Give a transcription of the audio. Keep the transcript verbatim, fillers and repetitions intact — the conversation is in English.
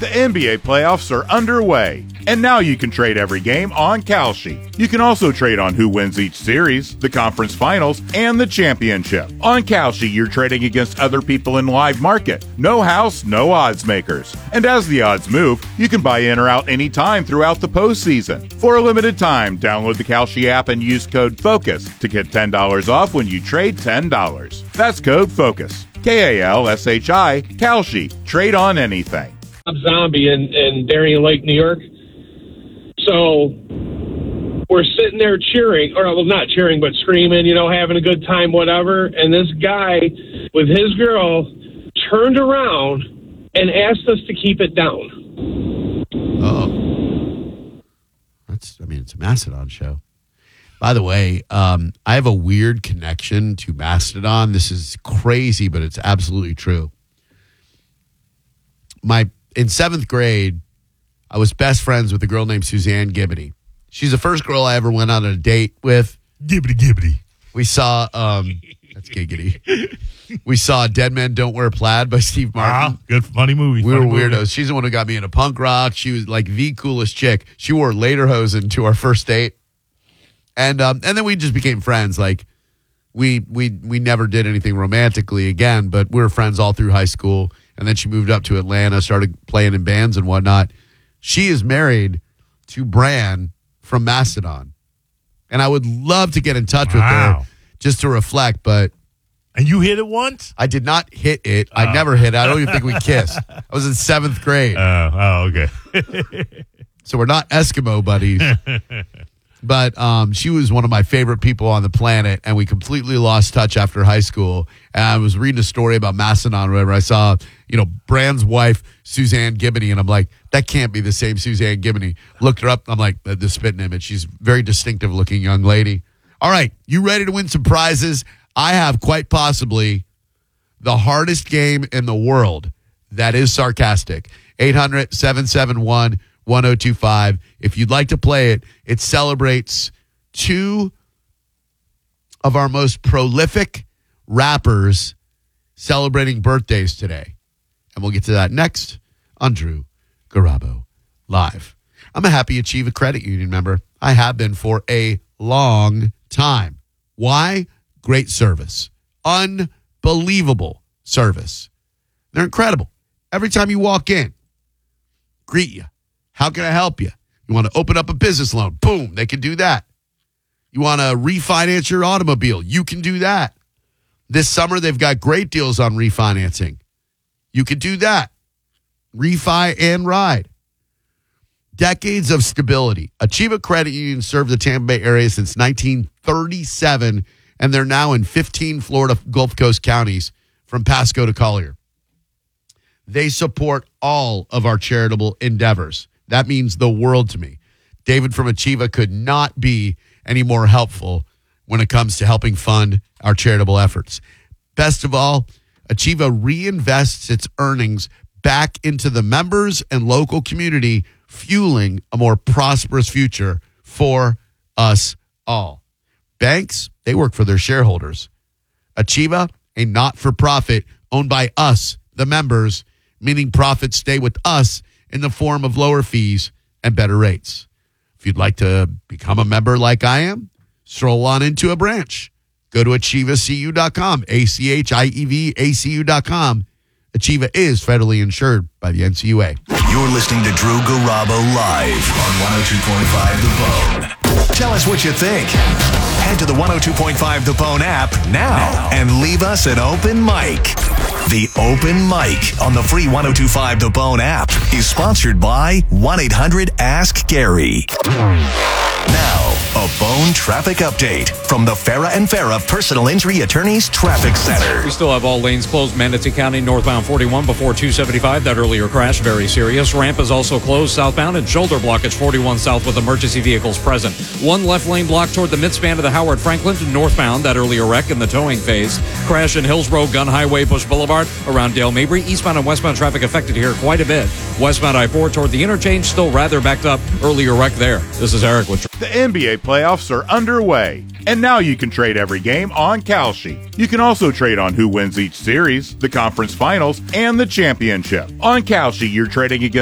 The N B A playoffs are underway, and now you can trade every game on Kalshi. You can also trade on who wins each series, the conference finals, and the championship. On Kalshi, you're trading against other people in live market. No house, no odds makers. And as the odds move, you can buy in or out anytime throughout the postseason. For a limited time, download the Kalshi app and use code FOCUS to get ten dollars off when you trade ten dollars. That's code FOCUS. K A L S H I, Kalshi. Trade on anything. Zombie in, in Darien Lake, New York. So we're sitting there cheering, or well, not cheering, but screaming, you know, having a good time, whatever. And this guy with his girl turned around and asked us to keep it down. Oh, that's, I mean, it's a Mastodon show. By the way, um, I have a weird connection to Mastodon. This is crazy, but it's absolutely true. My In seventh grade, I was best friends with a girl named Suzanne Gibbity. She's the first girl I ever went on a date with. Gibbity, gibbity. We saw, um, that's giggity. We saw Dead Men Don't Wear Plaid by Steve Martin. Ah, good, funny movie. We funny were weirdos. Movie. She's the one who got me into punk rock. She was like the coolest chick. She wore lederhosen to our first date. And um, and then we just became friends. Like, we we we never did anything romantically again, but we were friends all through high school. And then she moved up to Atlanta, started playing in bands and whatnot. She is married to Bran from Mastodon. And I would love to get in touch wow. with her just to reflect, but... And you hit it once? I did not hit it. I oh. never hit it. I don't even think we kissed. I was in seventh grade. Uh, oh, okay. So we're not Eskimo buddies. But um, she was one of my favorite people on the planet, and we completely lost touch after high school. And I was reading a story about Mastodon or whatever. I saw, you know, Brand's wife, Suzanne Gibbony, and I'm like, that can't be the same Suzanne Gibbony. Looked her up. I'm like, the, the spitting image. She's a very distinctive-looking young lady. All right, you ready to win some prizes? I have quite possibly the hardest game in the world. That is sarcastic. eight hundred, seven seven one, one oh two five. If you'd like to play it, it celebrates two of our most prolific rappers celebrating birthdays today. And we'll get to that next on Drew Garabo Live. I'm a Happy Achieva Credit Union member. I have been for a long time. Why? Great service. Unbelievable service. They're incredible. Every time you walk in, greet you. How can I help you? You want to open up a business loan? Boom, they can do that. You want to refinance your automobile? You can do that. This summer, they've got great deals on refinancing. You can do that. Refi and ride. Decades of stability. Achieva Credit Union served the Tampa Bay area since nineteen thirty-seven, and they're now in fifteen Florida Gulf Coast counties from Pasco to Collier. They support all of our charitable endeavors. That means the world to me. David from Achieva could not be any more helpful when it comes to helping fund our charitable efforts. Best of all, Achieva reinvests its earnings back into the members and local community, fueling a more prosperous future for us all. Banks, they work for their shareholders. Achieva, a not-for-profit owned by us, the members, meaning profits stay with us in the form of lower fees and better rates. If you'd like to become a member like I am, stroll on into a branch. Go to achieva c u dot com, A C H I E V A C U dot com. Achieva is federally insured by the N C U A. You're listening to Drew Garabo live on one oh two point five The Bone. Tell us what you think. Head to the one oh two point five The Bone app now, now and leave us an open mic. The Open Mic on the free one oh two point five The Bone app is sponsored by one eight hundred ask Gary. Now, a Bone traffic update from the Farah and Farah Personal Injury Attorneys Traffic Center. We still have all lanes closed. Manatee County northbound forty-one before two seventy-five. That earlier crash, very serious. Ramp is also closed southbound and shoulder blockage forty-one south with emergency vehicles present. One left lane blocked toward the midspan of the Howard Franklin to northbound. That earlier wreck in the towing phase. Crash in Hillsborough, Gun Highway, Bush Boulevard around Dale Mabry. Eastbound and westbound traffic affected here quite a bit. Westbound I four toward the interchange still rather backed up. Earlier wreck there. This is Eric with The N B A playoffs are underway, and now you can trade every game on Kalshi. You can also trade on who wins each series, the conference finals, and the championship. On Kalshi, you're trading against